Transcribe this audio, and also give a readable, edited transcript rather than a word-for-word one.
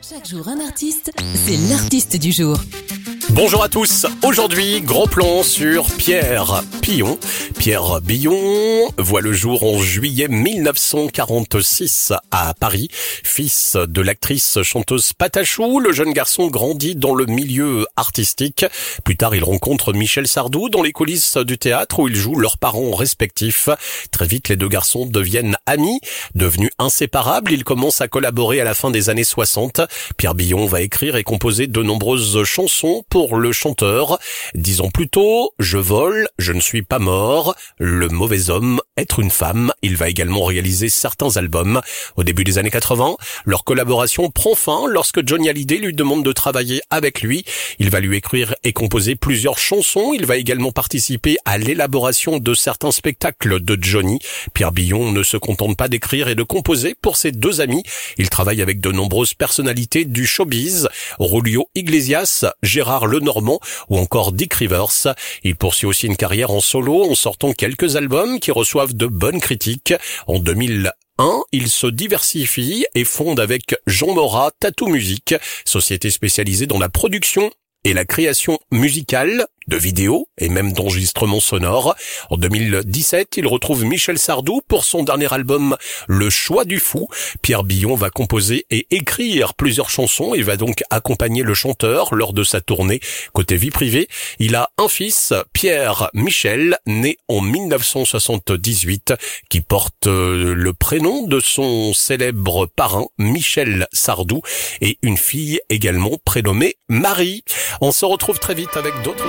Chaque jour un artiste, c'est l'artiste du jour. Bonjour à tous, aujourd'hui gros plan sur Pierre Pillon. Pierre Pillon voit le jour en juillet 1946 à Paris. Fils de l'actrice chanteuse Patachou, le jeune garçon grandit dans le milieu artistique. Plus tard, il rencontre Michel Sardou dans les coulisses du théâtre où ils jouent leurs parents respectifs. Très vite, les deux garçons deviennent amis. Devenus inséparables, ils commencent à collaborer à la fin des années 60. Pierre Pillon va écrire et composer de nombreuses chansons pour le chanteur. 10 ans plus tôt, Je vole, Je ne suis pas mort, Le mauvais homme, Être une femme. Il va également réaliser certains albums. Au début des années 80, leur collaboration prend fin lorsque Johnny Hallyday lui demande de travailler avec lui. Il va lui écrire et composer plusieurs chansons. Il va également participer à l'élaboration de certains spectacles de Johnny. Pierre Pillon ne se contente pas d'écrire et de composer pour ses deux amis. Il travaille avec de nombreuses personnalités du showbiz, Julio Iglesias, Gérard Lenormand ou encore Dick Rivers. Il poursuit aussi une carrière en solo en sortant quelques albums qui reçoivent de bonnes critiques. En 2001, il se diversifie et fonde avec Jean Morat Tattoo Music, société spécialisée dans la production et la création musicale, de vidéos et même d'enregistrements sonores. En 2017, il retrouve Michel Sardou pour son dernier album Le Choix du Fou. Pierre Pillon va composer et écrire plusieurs chansons et va donc accompagner le chanteur lors de sa tournée. Côté vie privée, il a un fils, Pierre Michel, né en 1978, qui porte le prénom de son célèbre parrain, Michel Sardou, et une fille également prénommée Marie. On se retrouve très vite avec d'autres